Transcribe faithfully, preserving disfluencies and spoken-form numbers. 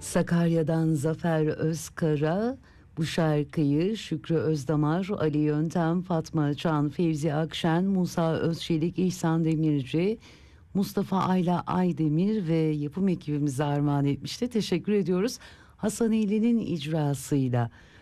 Sakarya'dan Zafer Özkara bu şarkıyı Şükrü Özdamar, Ali Yöntem, Fatma Çan, Fevzi Akşen, Musa Özçelik, İhsan Demirci, Mustafa Ayla Aydemir ve yapım ekibimize armağan etmişti. Teşekkür ediyoruz. Hasan İğli'nin icrasıyla